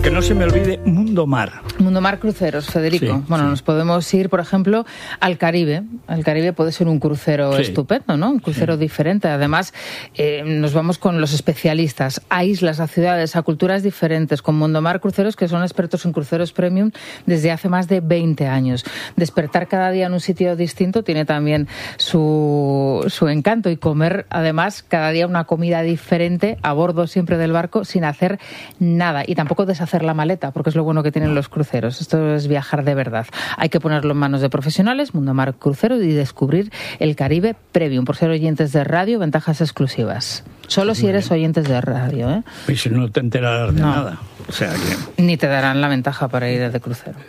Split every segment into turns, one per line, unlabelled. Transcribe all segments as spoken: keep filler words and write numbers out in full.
que no se me olvide, Mundo Mar.
Mundo Mar Cruceros, Federico. Sí, bueno, sí. Nos podemos ir, por ejemplo, al Caribe. Al Caribe puede ser un crucero sí. estupendo, ¿no? Un crucero sí. diferente. Además, eh, nos vamos con los especialistas a islas, a ciudades, a culturas diferentes, con Mundo Mar Cruceros, que son expertos en cruceros premium desde hace más de veinte años. Despertar cada día en un sitio distinto tiene también su, su encanto, y comer, además, cada día una comida diferente a bordo siempre del barco sin hacer nada, y tampoco deshacer la maleta, porque es lo bueno que tienen los cruceros. Esto es viajar de verdad. Hay que ponerlo en manos de profesionales, Mundo Mar Cruceros, y descubrir el Caribe Premium. Por ser oyentes de radio, ventajas exclusivas. Solo si eres oyentes de radio, ¿eh?
Y si no te enterarás de no. nada. O sea que...
Ni te darán la ventaja para ir de crucero.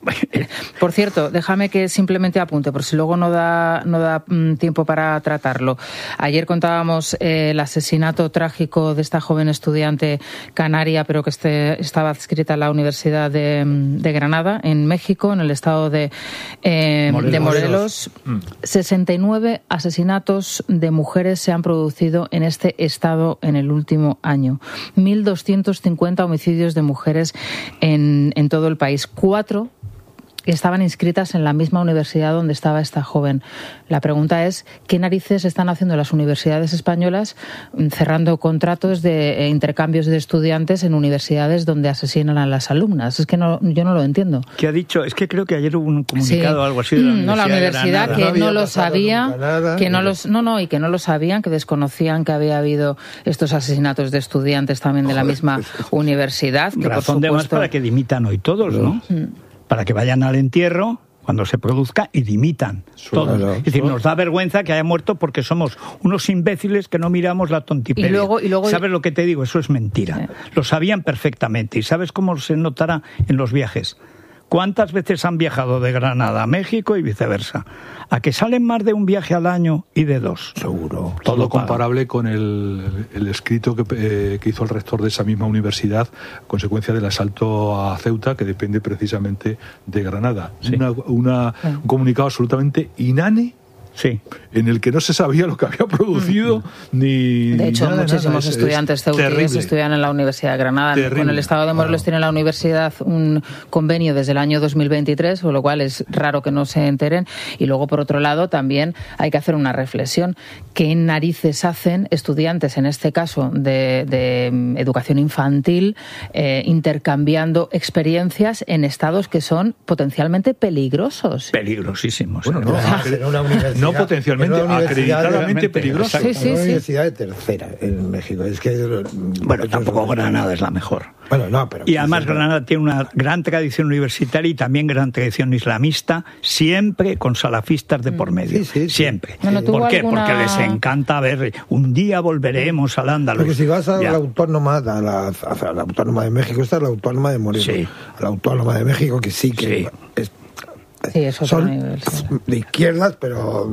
Por cierto, déjame que simplemente apunte, por si luego no da no da mm, tiempo para tratarlo. Ayer contábamos eh, el asesinato trágico de esta joven estudiante canaria, pero que este, estaba adscrita a la Universidad de, de Granada, en México, en el estado de, eh, Morelos. de Morelos. Mm. sesenta y nueve asesinatos de mujeres se han producido en este estado en el último año. mil doscientos cincuenta homicidios de mujeres en, en todo el país. Cuatro estaban inscritas en la misma universidad donde estaba esta joven. La pregunta es, ¿qué narices están haciendo las universidades españolas cerrando contratos de eh, intercambios de estudiantes en universidades donde asesinan a las alumnas? Es que no, yo no lo entiendo.
¿Qué ha dicho? Es que creo que ayer hubo un comunicado o sí. algo así de la
no,
Universidad
la universidad
de
que
Granada.
no, no lo sabía, que no los, no, no, y que no lo sabían, que desconocían que había habido estos asesinatos de estudiantes también de la misma universidad. Que
razón
por
de más
supuesto...
para que dimitan hoy todos, ¿no? Mm. Para que vayan al entierro cuando se produzca y dimitan todos. Claro, es decir, nos da vergüenza que haya muerto porque somos unos imbéciles que no miramos la tontipedia.
Y luego, y luego...
¿Sabes lo que te digo? Eso es mentira. Eh. Lo sabían perfectamente. ¿Y sabes cómo se notará en los viajes? ¿Cuántas veces han viajado de Granada a México y viceversa? ¿A que salen más de un viaje al año y de dos?
Seguro. Todo comparable con el, el escrito que, eh, que hizo el rector de esa misma universidad, consecuencia del asalto a Ceuta, que depende precisamente de Granada. Sí. Una, una, sí. Un comunicado absolutamente inane.
Sí.
En el que no se sabía lo que había producido, mm. ni...
De hecho,
nada,
muchísimos
nada. Es,
estudiantes ceutíes estudian en la Universidad de Granada.
Terrible.
Con el Estado de Morelos claro. tiene la universidad un convenio desde el año dos mil veintitrés, con lo cual es raro que no se enteren. Y luego, por otro lado, también hay que hacer una reflexión. ¿Qué narices hacen estudiantes, en este caso de, de educación infantil, eh, intercambiando experiencias en estados que son potencialmente peligrosos?
Peligrosísimos.
Bueno, no,
no, una universidad.
No potencialmente, acreditadamente peligrosa.
Sí, sí,
una
sí.
universidad de tercera en México. Es que,
bueno, tampoco Granada es la mejor.
Bueno, no, pero...
Y además Granada tiene una gran tradición universitaria y también gran tradición islamista, siempre con salafistas de por medio.
Sí, sí, sí.
Siempre.
Bueno,
¿por qué?
alguna...
Porque les encanta ver, un día volveremos al Andaluz.
Porque si vas a ya. la autónoma, a la, a la autónoma de México, esta es la autónoma de Morelos.
Sí.
A la autónoma de México, que sí que
sí.
es...
Sí, eso
son
nivel, sí.
de izquierdas, pero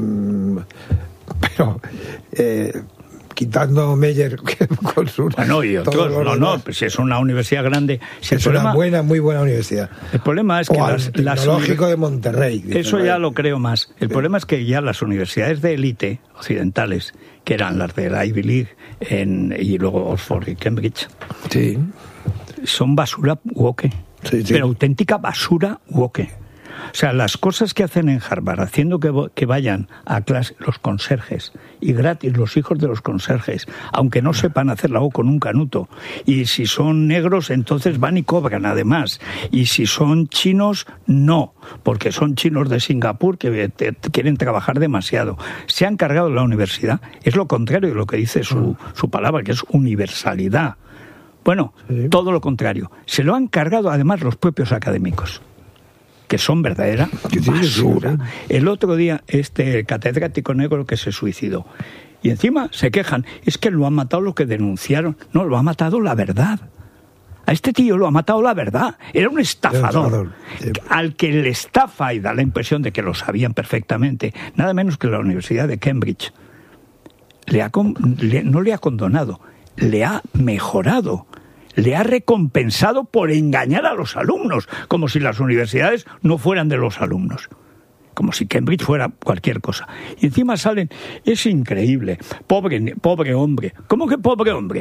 pero eh, quitando Meyer con su
bueno, y otros, no, no, pues si es una universidad grande. Si
es
problema,
una buena, muy buena universidad.
El problema es que
o
las,
al Tecnológico
las,
de Monterrey.
Eso ya lo creo más. El sí. problema es que ya las universidades de élite occidentales, que eran las de la Ivy League en, y luego Oxford y Cambridge,
sí.
son basura woke,
sí, sí.
pero auténtica basura woke. O sea, las cosas que hacen en Harvard, haciendo que, que vayan a clase los conserjes, y gratis los hijos de los conserjes, aunque no sepan hacerla con un canuto. Y si son negros, entonces van y cobran además. Y si son chinos, no, porque son chinos de Singapur que te, te quieren trabajar demasiado. Se han cargado la universidad. Es lo contrario de lo que dice su, su palabra, que es universalidad. Bueno, sí. todo lo contrario. Se lo han cargado además los propios académicos, que son verdadera basura. El otro día, este catedrático negro que se suicidó, y encima se quejan, es que lo han matado los que denunciaron. No, lo ha matado la verdad. A este tío lo ha matado la verdad. Era un estafador, al que le estafa y da la impresión de que lo sabían perfectamente, nada menos que la Universidad de Cambridge. Le ha, le, no le ha condonado, le ha mejorado. Le ha recompensado por engañar a los alumnos, como si las universidades no fueran de los alumnos, como si Cambridge fuera cualquier cosa. Y encima salen, es increíble, pobre, pobre hombre. ¿Cómo que pobre hombre?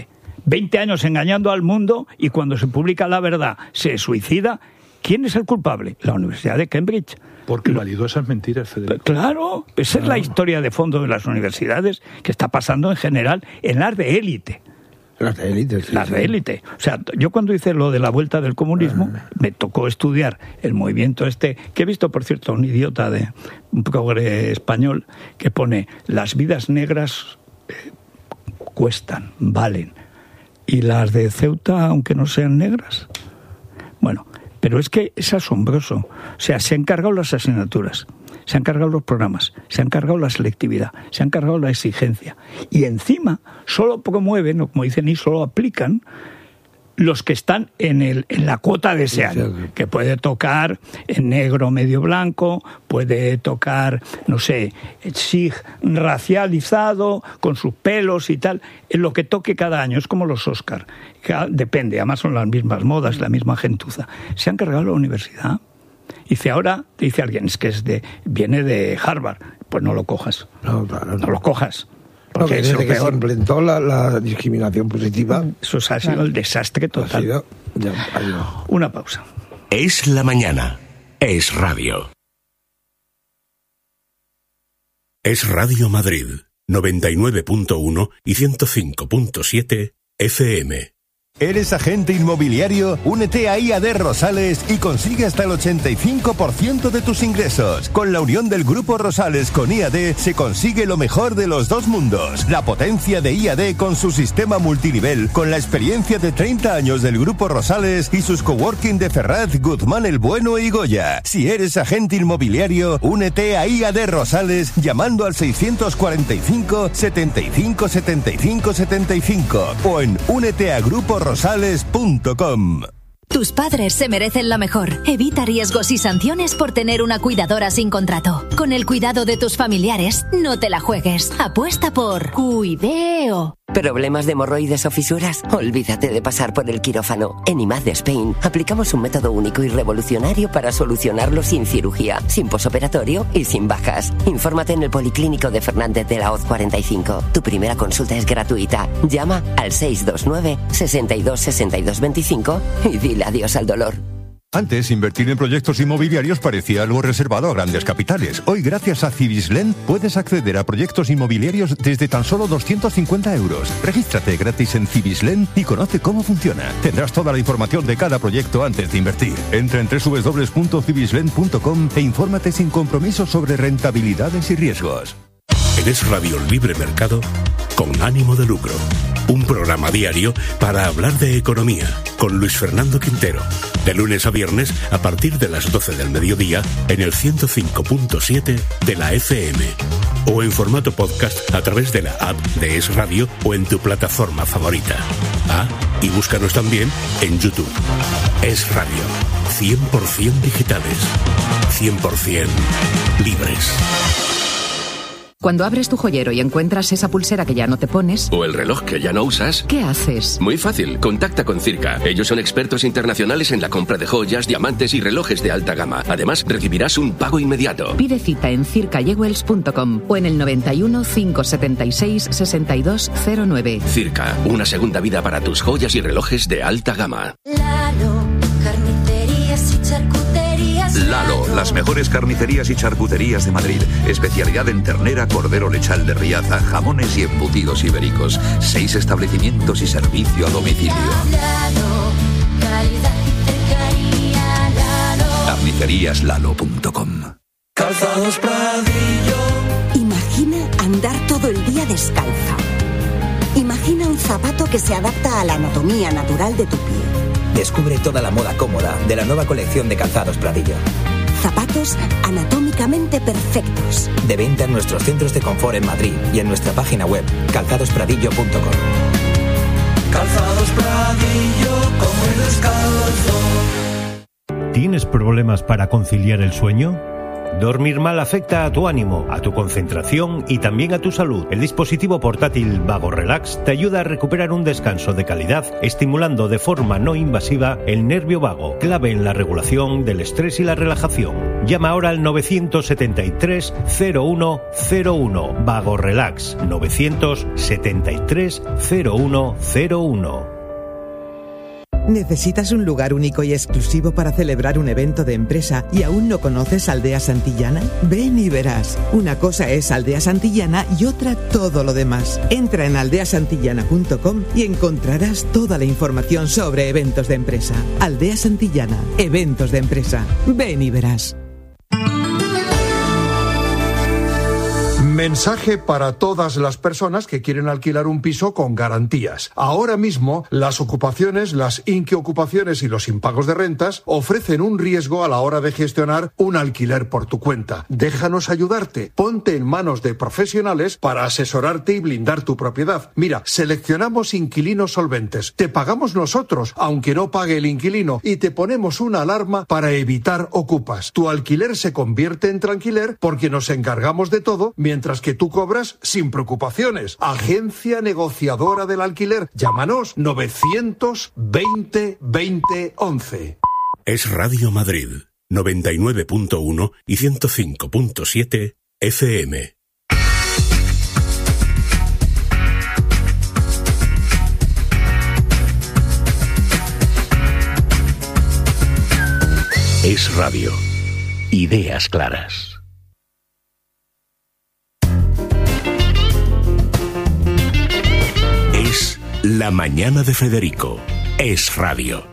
veinte años engañando al mundo y cuando se publica la verdad se suicida. ¿Quién es el culpable? La Universidad de Cambridge.
Porque validó esas mentiras, Federico.
Claro, esa es la historia de fondo de las universidades que está pasando en general en las de élite.
Las de élite, sí.
Las
sí.
de élite. O sea, yo cuando hice lo de la vuelta del comunismo, ah. me tocó estudiar el movimiento este, que he visto, por cierto, un idiota de un progre español, que pone, las vidas negras eh, cuestan, valen. Y las de Ceuta, aunque no sean negras. Bueno, pero es que es asombroso. O sea, se han cargado las asignaturas, se han cargado los programas, se han cargado la selectividad, se han cargado la exigencia. Y encima solo promueven, o como dicen, y solo aplican los que están en, el, en la cuota de ese año, que puede tocar en negro medio blanco, puede tocar, no sé, sig racializado, con sus pelos y tal, en lo que toque cada año, es como los Oscar, depende, además son las mismas modas, la misma gentuza. Se han cargado la universidad. Dice, ahora, dice alguien, es que es de, viene de Harvard, pues no lo cojas,
no, claro,
no lo cojas.
Porque desde que peor. se implementó la, la discriminación positiva...
Eso ha sido el desastre total.
Ha sido, ya, ha
Una pausa.
Es la mañana. Es radio. Es Radio Madrid, noventa y nueve punto uno y ciento cinco punto siete F M.
¿Eres agente inmobiliario? Únete a I A D Rosales y consigue hasta el ochenta y cinco por ciento de tus ingresos. Con la unión del Grupo Rosales con I A D se consigue lo mejor de los dos mundos. La potencia de I A D con su sistema multinivel, con la experiencia de treinta años del Grupo Rosales y sus coworking de Ferraz, Guzmán el Bueno y Goya. Si eres agente inmobiliario, únete a I A D Rosales llamando al seiscientos cuarenta y cinco, setenta y cinco, setenta y cinco, setenta y cinco o en únete a grupo rosales punto com.
Tus padres se merecen lo mejor. Evita riesgos y sanciones por tener una cuidadora sin contrato. Con el cuidado de tus familiares, no te la juegues. Apuesta por Cuideo.
¿Problemas de hemorroides o fisuras? Olvídate de pasar por el quirófano. En I M A D de Spain aplicamos un método único y revolucionario para solucionarlo sin cirugía, sin posoperatorio y sin bajas. Infórmate en el Policlínico de Fernández de la Hoz cuarenta y cinco. Tu primera consulta es gratuita. Llama al seis dos nueve, sesenta y dos, sesenta y dos veinticinco y dile adiós al dolor.
Antes, invertir en proyectos inmobiliarios parecía algo reservado a grandes capitales. Hoy, gracias a Cibislen, puedes acceder a proyectos inmobiliarios desde tan solo doscientos cincuenta euros. Regístrate gratis en Cibislen y conoce cómo funciona. Tendrás toda la información de cada proyecto antes de invertir. Entra en doble u doble u doble u punto cibislen punto com e infórmate sin compromiso sobre rentabilidades y riesgos.
Eres Radio Libre Mercado con ánimo de lucro. Un programa diario para hablar de economía con Luis Fernando Quintero. De lunes a viernes a partir de las doce del mediodía en el ciento cinco punto siete de la F M. O en formato podcast a través de la app de Es Radio o en tu plataforma favorita. Ah, y búscanos también en YouTube. Es Radio. cien por ciento digitales. cien por ciento libres.
Cuando abres tu joyero y encuentras esa pulsera que ya no te pones...
o el reloj que ya no usas...
¿qué haces?
Muy fácil, contacta con Circa. Ellos son expertos internacionales en la compra de joyas, diamantes y relojes de alta gama. Además, recibirás un pago inmediato.
Pide cita en circa jewels punto com o en el noventa y uno, cinco setenta y seis, sesenta y dos cero nueve.
Circa, una segunda vida para tus joyas y relojes de alta gama.
Lalo, carnicerías y charcuterías.
Lalo, las mejores carnicerías y charcuterías de Madrid. Especialidad en ternera, cordero lechal de Riaza, jamones y embutidos ibéricos. Seis establecimientos y servicio a domicilio.
Lalo, calidad y cercanía, Lalo.
carnicerías lalo punto com.
Calzados Pradillo.
Imagina andar todo el día descalza. Imagina un zapato que se adapta a la anatomía natural de tu pie.
Descubre toda la moda cómoda de la nueva colección de Calzados Pradillo.
Zapatos anatómicamente perfectos.
De venta en nuestros centros de confort en Madrid y en nuestra página web calzados pradillo punto com.
Calzados Pradillo, como el descalzo.
¿Tienes problemas para conciliar el sueño? Dormir mal afecta a tu ánimo, a tu concentración y también a tu salud. El dispositivo portátil Vago Relax te ayuda a recuperar un descanso de calidad, estimulando de forma no invasiva el nervio vago, clave en la regulación del estrés y la relajación. Llama ahora al nueve siete tres, cero uno cero uno. Vago Relax, nueve siete tres, cero uno cero uno.
¿Necesitas un lugar único y exclusivo para celebrar un evento de empresa y aún no conoces Aldea Santillana? Ven y verás. Una cosa es Aldea Santillana y otra todo lo demás. Entra en aldea santillana punto com y encontrarás toda la información sobre eventos de empresa. Aldea Santillana, eventos de empresa. Ven y verás.
Mensaje para todas las personas que quieren alquilar un piso con garantías. Ahora mismo, las ocupaciones, las inquiocupaciones y los impagos de rentas ofrecen un riesgo a la hora de gestionar un alquiler por tu cuenta. Déjanos ayudarte. Ponte en manos de profesionales para asesorarte y blindar tu propiedad. Mira, seleccionamos inquilinos solventes. Te pagamos nosotros, aunque no pague el inquilino, y te ponemos una alarma para evitar ocupas. Tu alquiler se convierte en tranquiler porque nos encargamos de todo, mientras que tú cobras sin preocupaciones. Agencia negociadora del alquiler. Llámanos novecientos veinte veinte once.
Es Radio Madrid, noventa y nueve punto uno y ciento cinco punto siete F M. Es Radio. Ideas claras. Es La Mañana de Federico. Es Radio.